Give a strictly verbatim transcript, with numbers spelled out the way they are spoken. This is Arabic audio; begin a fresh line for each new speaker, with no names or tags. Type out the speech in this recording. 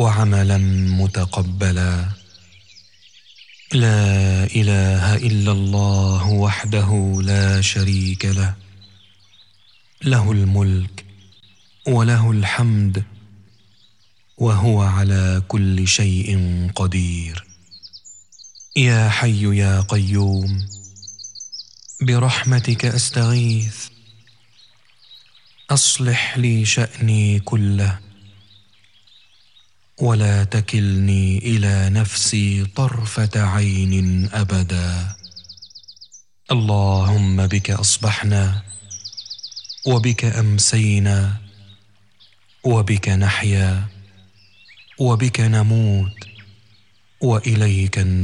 وعملا متقبلا. لا إله إلا الله وحده لا شريك له، له الملك وله الحمد وهو على كل شيء قدير. يا حي يا قيوم برحمتك أستغيث، أصلح لي شأني كله ولا تكلني إلى نفسي طرفة عين أبدا. اللهم بك أصبحنا وبك أمسينا وبك نحيا وبك نموت وإليك النشور.